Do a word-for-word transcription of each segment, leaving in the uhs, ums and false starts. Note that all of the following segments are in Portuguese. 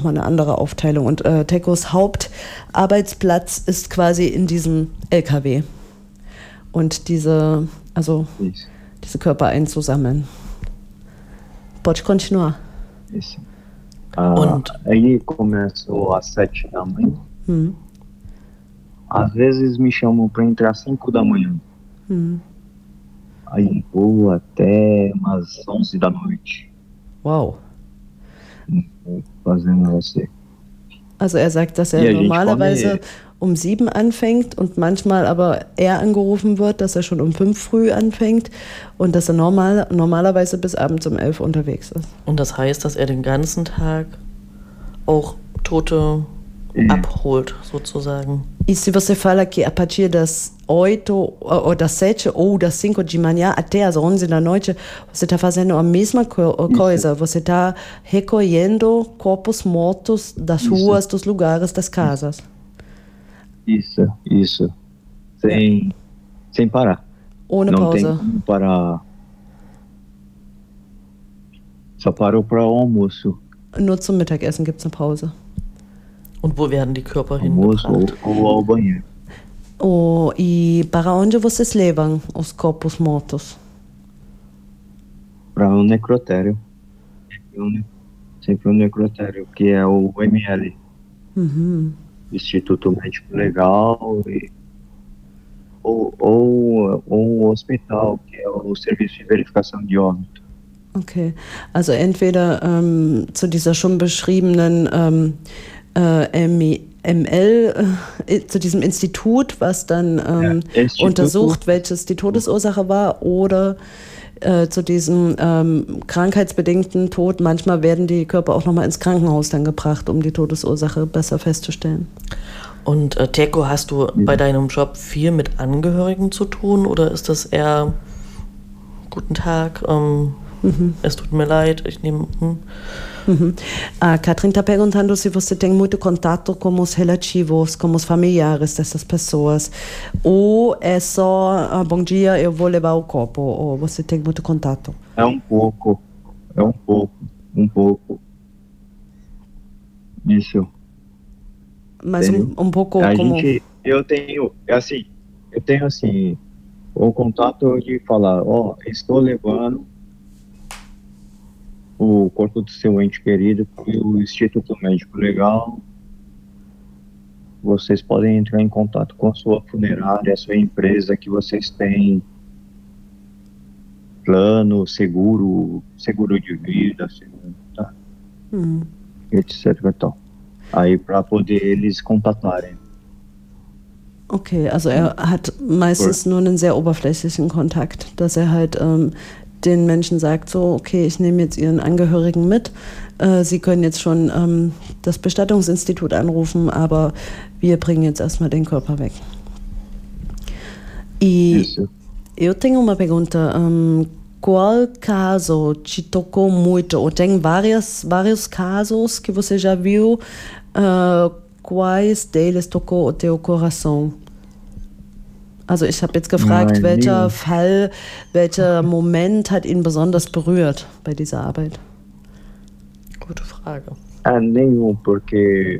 nochmal eine andere Aufteilung. Und äh, Tekos Hauptarbeitsplatz ist quasi in diesem L K W. Und diese, also Isso. diese Körper einzusammeln. Pode continuar. Isso. Ah, Und- aí começou às sete da manhã. Hm. Às vezes me chamam para entrar às cinco da manhã. Hm. Aí vou até umas onze da noite Wow. fazendo você. Also er sagt, dass er Ja, ich normalerweise komme- um sieben anfängt und manchmal aber eher angerufen wird, dass er schon um fünf früh anfängt und dass er normal, normalerweise bis abends um elf unterwegs ist. Und das heißt, dass er den ganzen Tag auch Tote Mhm. abholt, sozusagen. E se você fala que a partir das oito ou das sete ou das cinco de manhã até as onze da noite, você está fazendo a mesma co- coisa, você está recolhendo corpos mortos das Isso. ruas, dos lugares, das casas. Isso, isso. Sem, sem parar. Ohne Não tem Pause. como parar. Só parou para o almoço. Nur zum Mittagessen gibt es eine Pause. Und wo werden die Körper Almoço ou, hingebracht? ou ao banheiro. Oh, e para onde vocês levam os corpos mortos? Para o necrotério. Sempre o ne- Sempre o necrotério, que é o M L, Mhm. Instituto Médico Legal, e, ou, ou, ou o hospital, que é o Serviço de Verificação de Óbito. Okay, also entweder ähm, zu dieser schon beschriebenen ähm, äh, M I M L, äh, zu diesem Institut, was dann ähm, Ja, Instituto. untersucht, welches die Todesursache war, oder äh, zu diesem ähm, krankheitsbedingten Tod. Manchmal werden die Körper auch nochmal ins Krankenhaus dann gebracht, um die Todesursache besser festzustellen. Und äh, Teko, hast du bei deinem Job viel mit Angehörigen zu tun oder ist das eher guten Tag, ähm, es tut mir leid, ich nehme... Hm. Uhum. A Catherine está perguntando se você tem muito contato com os relativos, com os familiares dessas pessoas. Ou é só, ah, bom dia, eu vou levar o copo. Ou você tem muito contato? É um pouco, é um pouco, um pouco. Isso. Mas um, um pouco A como... gente, eu tenho, é assim, eu tenho assim, o contato de falar, ó, estou levando o corpo do seu ente querido para o Instituto Médico Legal. Vocês podem entrar em contato com a sua funerária, a sua empresa que vocês têm plano, seguro, seguro de vida, seguro, tá? Hm. etc e tal. Aí para poder eles contatarem. Okay, also er hat meistens nur einen sehr oberflächlichen Kontakt, dass er halt ähm, den Menschen sagt, so, okay, ich nehme jetzt ihren Angehörigen mit, äh, sie können jetzt schon ähm, das Bestattungsinstitut anrufen, aber wir bringen jetzt erstmal den Körper weg. E Isso. eu tenho uma pergunta, um, qual caso te tocou muito, ou tem várias, vários casos que você já viu, uh, quais deles tocou o teu coração? Also ich habe jetzt gefragt, Nein, welcher nie. Fall, welcher Moment hat ihn besonders berührt bei dieser Arbeit? Gute Frage. Ah, nenhum, porque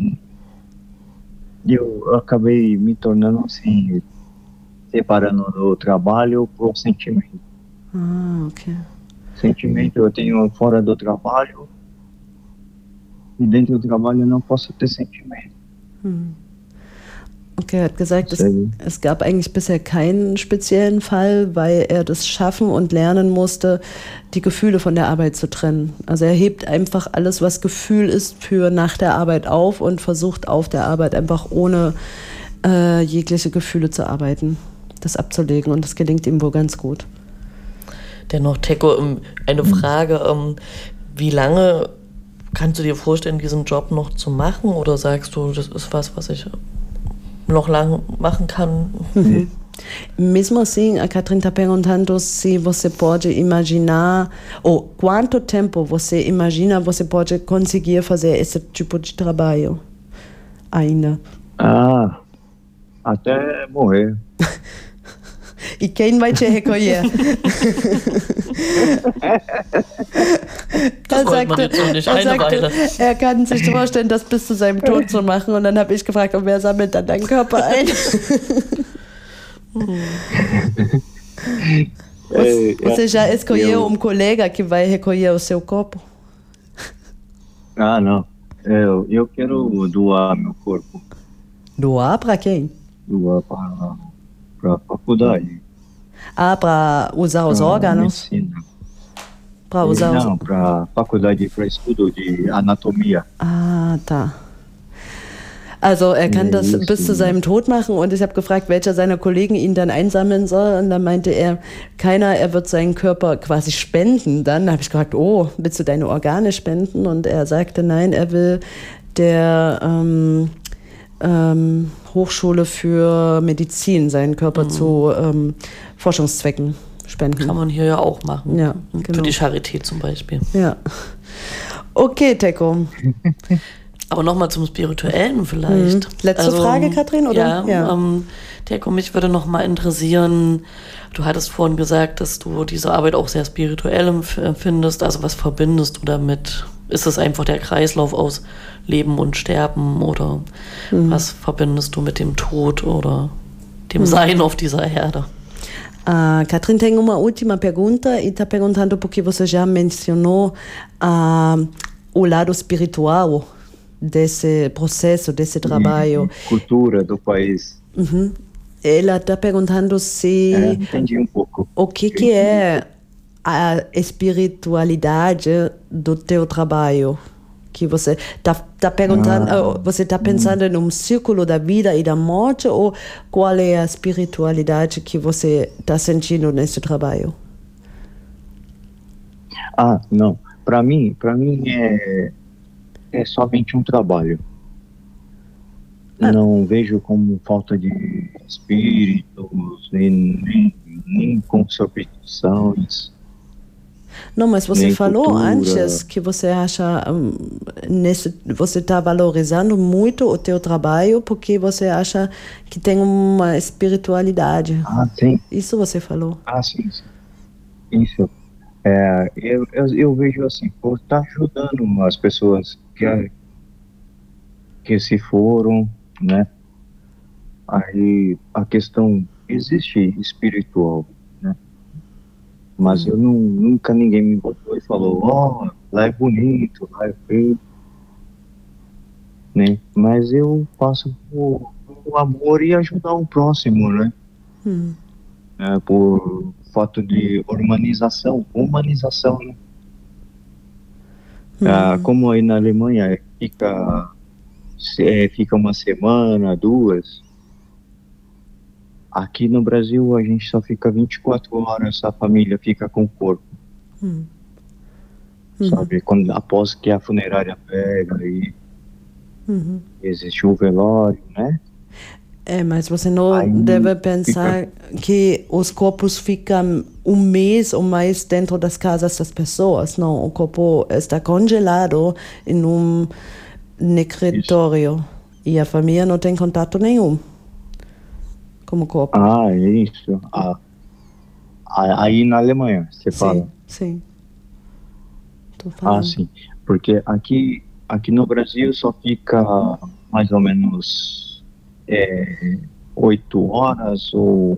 eu acabei me tornando assim, separando o trabalho pro sentimento. Ah, okay. Sentimento eu tenho fora do trabalho e dentro do trabalho eu não posso ter sentimento. Hm. Okay, er hat gesagt, es, Sehr gut. es gab eigentlich bisher keinen speziellen Fall, weil er das schaffen und lernen musste, die Gefühle von der Arbeit zu trennen. Also er hebt einfach alles, was Gefühl ist, für nach der Arbeit auf und versucht auf der Arbeit einfach ohne äh, jegliche Gefühle zu arbeiten, das abzulegen, und das gelingt ihm wohl ganz gut. Dennoch, Teko, ähm, eine Frage, ähm, wie lange kannst du dir vorstellen, diesen Job noch zu machen, oder sagst du, das ist was, was ich noch lange machen kann? Uhum. Mesmo assim, a Catherine está perguntando se você pode imaginar, ou quanto tempo você imagina você pode conseguir fazer esse tipo de trabalho ainda. Ah, até morrer. E quem vai te recolher? Das er wollte man sagte, jetzt noch nicht, er, eine sagte Weile. er kann sich vorstellen, das bis zu seinem Tod zu machen. Und dann habe ich gefragt, und wer sammelt dann deinen Körper ein? Você, você já escolheu um colega que vai recolher o seu corpo? Ah, não. Eu, eu quero doar meu corpo. Doar para quem? Doar para para a faculdade. Ah, para usar os pra órgãos? Medicina. Para usar os... Não, para a faculdade para estudo de anatomia. Ah, tá. Also er kann das bis zu seinem Tod machen und ich habe gefragt, welcher seiner Kollegen ihn dann einsammeln soll und dann meinte er, keiner, er wird seinen Körper quasi spenden. Dann habe ich gefragt, oh, willst du deine Organe spenden? Und er sagte, nein, er will der ähm, ähm, Hochschule für Medizin seinen Körper mhm. zu ähm, Forschungszwecken spenden. Kann man hier ja auch machen. Ja, genau. Für die Charité zum Beispiel. Ja. Okay, Teko. Aber nochmal zum Spirituellen vielleicht. Mhm. Letzte also, Frage, Katrin, oder? Ja, ja. Ähm, Teko, mich würde nochmal interessieren, du hattest vorhin gesagt, dass du diese Arbeit auch sehr spirituell empfindest. Also was verbindest du damit? Ist es einfach der Kreislauf aus Leben und Sterben oder mhm. was verbindest du mit dem Tod oder dem mhm. Sein auf dieser Erde? Uh, Katrin, tenho uma última pergunta e está perguntando porque você já mencionou uh, o lado espiritual desse processo, desse trabalho. Cultura do país. Uhum. Ela está perguntando se... É, entendi um pouco. O que, que é a espiritualidade do teu trabalho? Que você está tá perguntando, ah, você está pensando hum. num círculo da vida e da morte ou qual é a espiritualidade que você está sentindo nesse trabalho? Ah, não. Para mim, para mim é é somente um trabalho. Ah. Não vejo como falta de espíritos, nem, nem, nem concepções. Não, mas você falou cultura. Antes que você acha, um, nesse, você está valorizando muito o teu trabalho porque você acha que tem uma espiritualidade. Ah, sim. Isso você falou. Ah, sim, sim. Isso. É, eu, eu, eu vejo assim, por estar ajudando as pessoas que, que se foram, né? Aí a questão existe espiritual, né? Mas hum. eu não, nunca ninguém me botou e falou, ó, oh, lá é bonito, lá é feio, né? Mas eu passo por, por amor e ajudar o próximo, né? Hum. É, por fato de humanização, humanização, né? Hum. Ah, como aí na Alemanha fica, é, fica uma semana, duas. Aqui no Brasil a gente só fica vinte e quatro horas, a família fica com o corpo. Hum. Sabe? Quando, após que a funerária pega e uhum. existe o velório, né? É, mas você não Aí deve pensar fica... que os corpos ficam um mês ou mais dentro das casas das pessoas. Não, o corpo está congelado em um necrotério e a família não tem contato nenhum com o corpo. Ah, é isso. Ah, aí na Alemanha, você sim, fala? Sim, Tô falando. Ah, sim. Porque aqui, aqui no Brasil só fica mais ou menos... É, oito horas ou,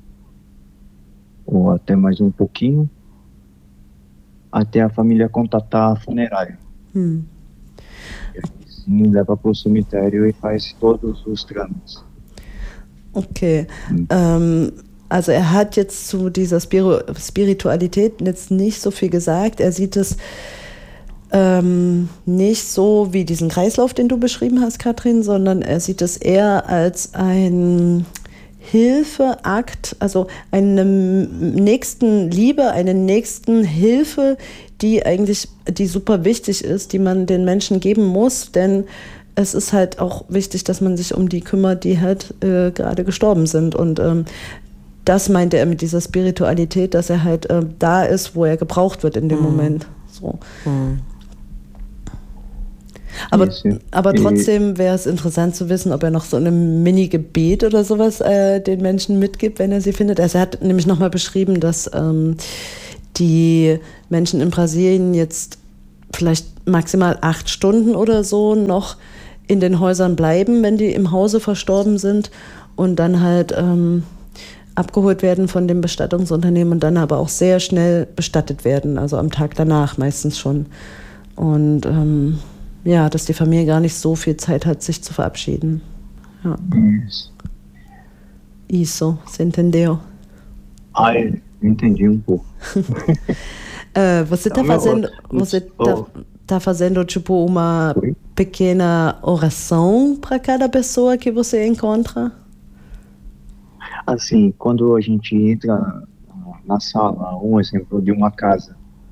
ou até mais um pouquinho até a família contatar a funerária. Hum. E aí sim leva para o cemitério e faz todos os trâmites. Okay. Hm. Ähm, also er hat jetzt zu dieser Spir- Spiritualität jetzt nicht so viel gesagt. Er sieht es Ähm, nicht so wie diesen Kreislauf, den du beschrieben hast, Katrin, sondern er sieht es eher als ein Hilfeakt, also eine Nächstenliebe, eine Nächstenhilfe, die eigentlich, die super wichtig ist, die man den Menschen geben muss, denn es ist halt auch wichtig, dass man sich um die kümmert, die halt äh, gerade gestorben sind und ähm, das meinte er mit dieser Spiritualität, dass er halt äh, da ist, wo er gebraucht wird in dem mhm. Moment. So. Mhm. Aber, Isso. aber E- trotzdem wäre es interessant zu wissen, ob er noch so ein Mini-Gebet oder sowas äh, den Menschen mitgibt, wenn er sie findet. Also er hat nämlich nochmal beschrieben, dass ähm, die Menschen in Brasilien jetzt vielleicht maximal acht Stunden oder so noch in den Häusern bleiben, wenn die im Hause verstorben sind und dann halt ähm, abgeholt werden von dem Bestattungsunternehmen und dann aber auch sehr schnell bestattet werden, also am Tag danach meistens schon. Und ähm, ja, dass die Familie gar nicht so viel Zeit hat, sich zu verabschieden. Ja. Isso. Isso, você entendeu? Ah, eu entendi um pouco. É, você está Não, meu fazendo, outro- você tá, oh. tá fazendo tipo uma Oi? pequena oração para cada pessoa que você encontra? Assim, quando a gente entra na sala, um exemplo de uma casa,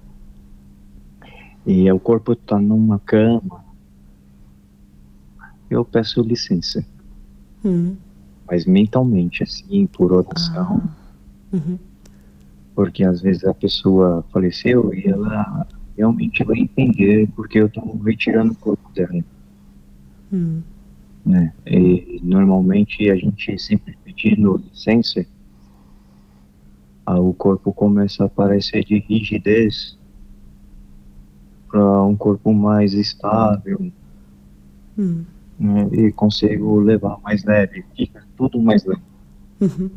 e o corpo está numa cama, eu peço licença, Hum. mas mentalmente, assim, por oração, Uhum. porque às vezes a pessoa faleceu e ela realmente vai entender porque eu estou retirando o corpo dela, Hum. né? E normalmente a gente sempre pedindo licença, ah, o corpo começa a aparecer de rigidez para um corpo mais estável, Hum. né? E consigo levar mais leve, fica tudo mais leve. Mhm.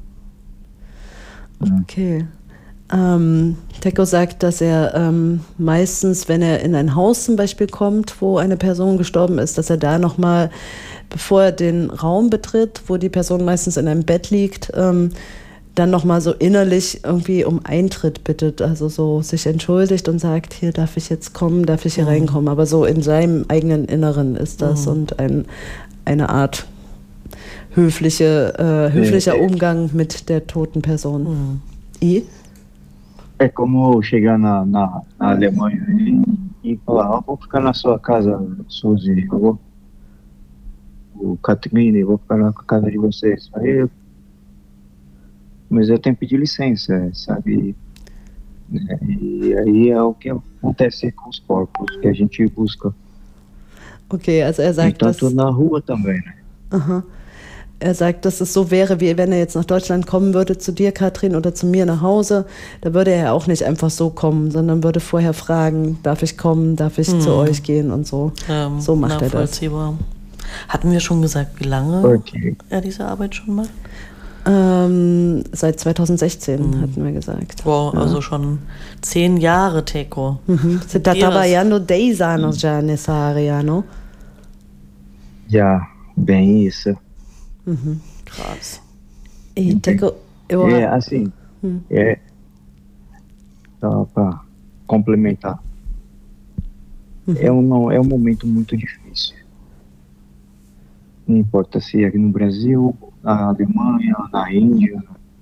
Okay. Ähm, Teko sagt, dass er ähm, meistens, wenn er in ein Haus zum Beispiel kommt, wo eine Person gestorben ist, dass er da nochmal, bevor er den Raum betritt, wo die Person meistens in einem Bett liegt, ähm, dann nochmal so innerlich irgendwie um Eintritt bittet, also so sich entschuldigt und sagt, hier darf ich jetzt kommen, darf ich hier Mhm. reinkommen, aber so in seinem eigenen Inneren ist das Mhm. und ein, eine Art höfliche, äh, höflicher Ja, ja. Umgang mit der toten Person. Mhm. I? É como chegar na, na, na Alemanha e, e falar, ah, vou ficar na sua casa, Suzy, eu vou, o Catrine, eu vou ficar na casa de vocês. Aí eu, mas eu tenho que pedir licença, sabe? E aí é o que acontece com os corpos que a gente busca. Okay, also er E sagt, dass, tanto na rua também, né? aha. Er sagt, dass es so wäre, wie wenn er jetzt nach Deutschland kommen würde, zu dir, Katrin, oder zu mir nach Hause. Da würde er ja auch nicht einfach so kommen, sondern würde vorher fragen, darf ich kommen, darf ich Hm. zu euch gehen und so. Ähm, So macht er das. nachvollziehbar. Hatten wir schon gesagt, wie lange Porque er diese Arbeit schon macht? Ähm, seit zweitausendsechzehn, Mhm. hatten wir gesagt. Wow, Ja. also schon zehn Jahre, Teko. Mhm. Você tá Dias. trabalhando dez anos já nessa área, não? já, bem isso. Uhum. Krass. E Teco, eu... É, assim, Hum. é, só para complementar, é, um, é um momento muito difícil. Não importa se é aqui no Brasil, na Alemanha, na Índia,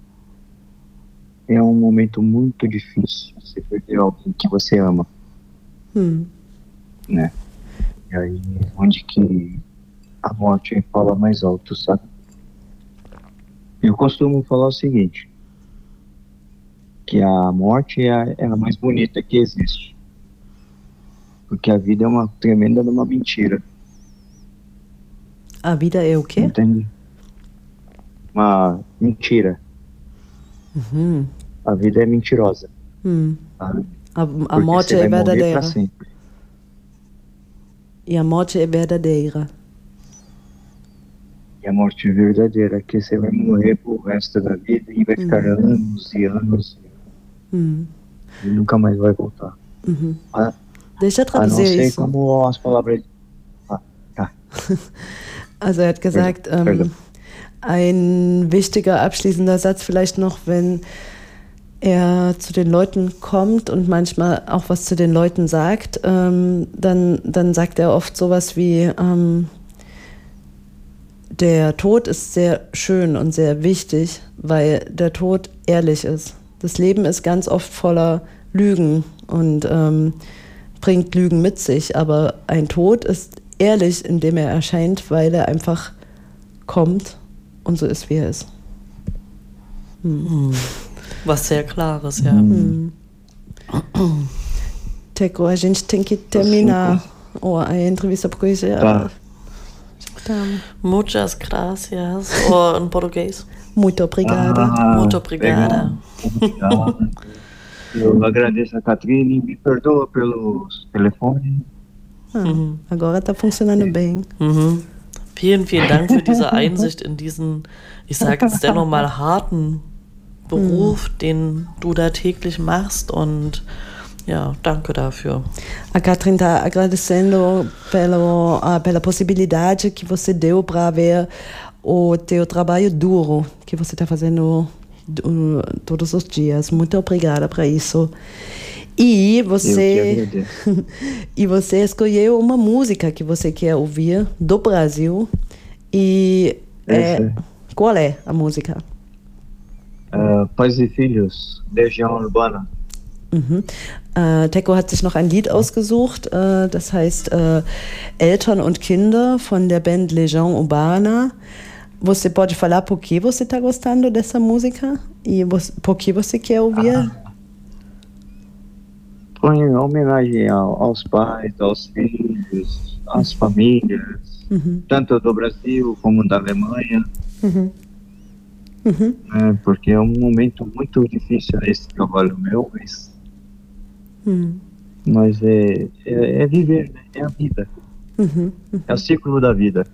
é um momento muito difícil você perder alguém que você ama, Hum. né? E aí, onde que a morte fala mais alto, sabe? Eu costumo falar o seguinte, que a morte é a, é a mais bonita que existe. Porque a vida é uma tremenda de uma mentira, A vida é o quê? entende? Uma mentira. Uhum. A vida é mentirosa, Hum. sabe? A, a Porque morte você é vai morrer verdadeira. pra sempre. E a morte é verdadeira. E a morte é verdadeira, que você vai morrer pro resto da vida e vai ficar anos e anos Hum. e nunca mais vai voltar. Uhum. A, Deixa eu a não traduzir ser isso. como as palavras... Ah, tá. Also er hat gesagt, ähm, Pardon. ein wichtiger abschließender Satz vielleicht noch, wenn er zu den Leuten kommt und manchmal auch was zu den Leuten sagt, ähm, dann, dann sagt er oft sowas wie, ähm, der Tod ist sehr schön und sehr wichtig, weil der Tod ehrlich ist. Das Leben ist ganz oft voller Lügen und ähm, bringt Lügen mit sich, aber ein Tod ist ehrlich, indem er erscheint, weil er einfach kommt und so ist, wie er ist. Hm. Was sehr Klares, ja. Hum. Teco, a gente tem que terminar. ou a entrevista por conhecer. Tá. Muchas gracias. Ou em português? Muito obrigada. Ah, Muito obrigada. Obrigado. Eu agradeço a Catrine, me perdoa pelos telefones. Ah, mhm. Agora está funcionando bem. Mhm. Vielen, vielen Dank für diese Einsicht in diesen, ich sage jetzt dennoch mal, harten Beruf, mhm. den du da täglich machst, und ja, danke dafür. A Catherine está agradecendo pelo, uh, pela possibilidade que você deu para ver o teu trabalho duro que você está fazendo uh, todos os dias. Muito obrigada para isso. E você, e você escolheu uma música que você quer ouvir do Brasil. E é, qual é a música? Uh, Pais e Filhos, Legião Urbana. Mhm. Äh, Teko hat sich noch ein Lied ausgesucht, äh, das heißt äh, Eltern und Kinder von der Band Legião Urbana. Você pode falar por que você está gostando dessa música? E você, por que você quer ouvir? Ah, foi em homenagem ao, aos pais, aos filhos, às famílias, uhum. tanto do Brasil como da Alemanha. Uhum. Uhum. É, porque é um momento muito difícil esse trabalho meu, mas, uhum. mas é, é, é viver, né? É a vida. Uhum. Uhum. É o ciclo da vida.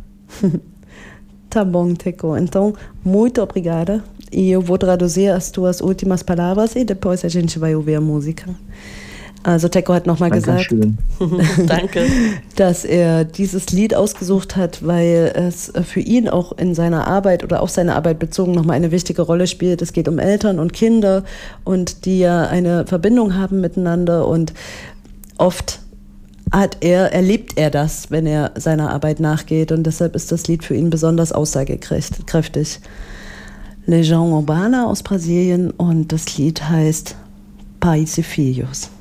Tá bom, Teko. Então, muito obrigada. E eu vou traduzir as tuas últimas palavras e depois a gente vai ouvir a música. Also Teko hat nochmal gesagt, Danke. dass er dieses Lied ausgesucht hat, weil es für ihn auch in seiner Arbeit oder auf seine Arbeit bezogen nochmal eine wichtige Rolle spielt. Es geht um Eltern und Kinder und die ja eine Verbindung haben miteinander, und oft hat er, erlebt er das, wenn er seiner Arbeit nachgeht, und deshalb ist das Lied für ihn besonders aussagekräftig. Legião Urbana aus Brasilien, und das Lied heißt Pais e Filhos.